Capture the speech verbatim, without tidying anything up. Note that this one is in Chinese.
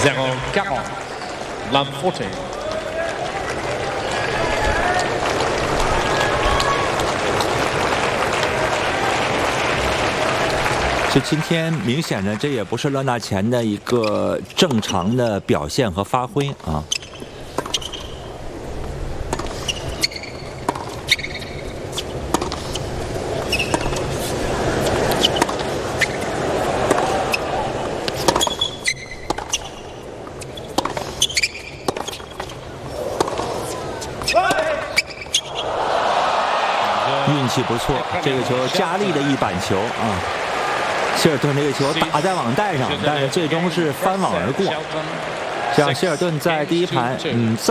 zero quarante. Love forty. 就今天明显的，这也不是勒纳前的一个正常的表现和发挥啊。运气不错，这个球加利的一板球啊。 希尔顿这个球打在网带上，但是最终是翻网而过。这样，希尔顿在第一盘，嗯。